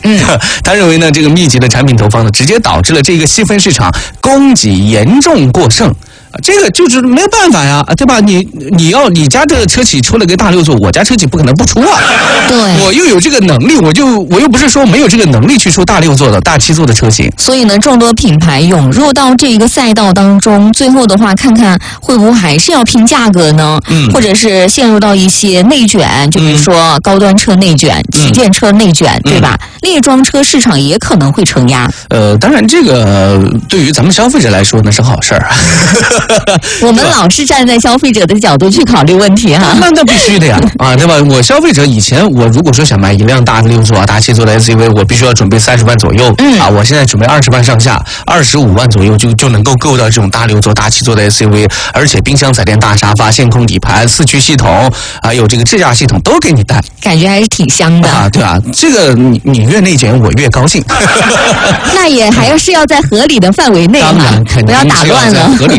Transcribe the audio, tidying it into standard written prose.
他认为呢，这个密集的产品投放呢，直接导致了这个细分市场供给严重过剩。这个就是没有办法呀，对吧？你家的车企出了个大6座，我家车企不可能不出啊。 对， 我又有这个能力，我又不是说没有这个能力去出大6座的、大7座的车型。 所以呢，众多品牌涌入到这个赛道当中，最后的话，看看会不会还是要拼价格呢？或者是陷入到一些内卷，就比如说高端车内卷、旗舰车内卷，对吧？列装车市场也可能会承压。 当然，这个对于咱们消费者来说呢是好事儿。 我们老是站在消费者的角度去考虑问题哈。 那必须的呀，对吧？我消费者以前我如果说想买一辆大6座、大7座的 SUV， 我必须要准备30万左右。我现在准备20万上下，25万左右就能够购到这种大6座、大7座的 SUV， 而且冰箱、彩电、大沙发、线控底盘、4驱系统，还有这个智驾系统都给你带， 感觉还是挺香的对吧？这个你越内卷，我越高兴。 那也还是要在合理的范围内嘛，不要打乱了。